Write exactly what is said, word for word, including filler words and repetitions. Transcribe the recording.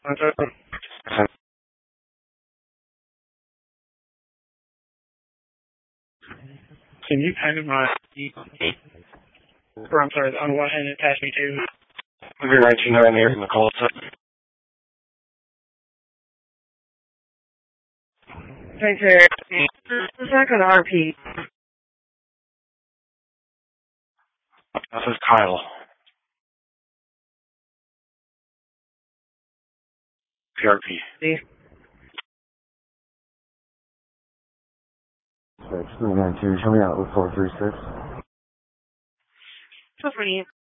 Can you kind of my, or I'm sorry, on what hand it passed me to? We'll be nineteen nine here in the call set. Thanks, Eric. It's not going to R P. This is Kyle. P R P. See? six, three nine two, show me out with four three six. So funny.